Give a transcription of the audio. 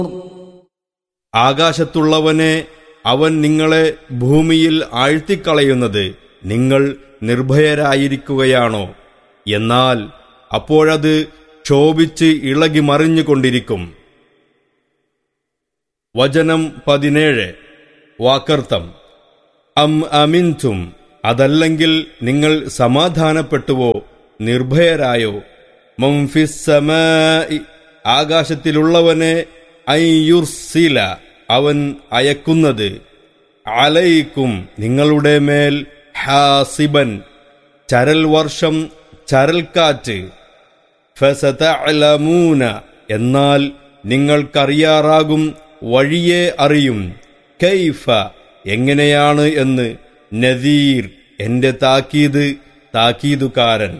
ആകാശത്തുള്ളവനെ അവൻ നിങ്ങളെ ഭൂമിയിൽ ആഴ്ത്തിക്കളയുന്നത് നിങ്ങൾ നിർഭയരായിരിക്കുകയാണോ? എന്നാൽ അപ്പോഴത് ക്ഷോഭിച്ച് ഇളകി മറിഞ്ഞുകൊണ്ടിരിക്കും. വചനം 17. വാക്കർത്ഥം. അം അമിൻതും, അതല്ലെങ്കിൽ നിങ്ങൾ സമാധാനപ്പെട്ടുവോ, നിർഭയരായോ? മൻ ഫിസ്സമാഇ, ആകാശത്തിലുള്ളവനെ, അൻ യുർസില, അവൻ അയക്കുന്നത്, അലൈക്കും, നിങ്ങളുടെ മേൽ, ഹാസിബൻ, ചരൽ വർഷം, ചരൽക്കാറ്റ്, ഫസതഅലമൂന, എന്നാൽ നിങ്ങൾക്കറിയാറാകും, വഴിയെ അറിയും, കൈഫ, എങ്ങനെയാണ് എന്ന്, നദീർ, എന്റെ താക്കീതുകാരൻ.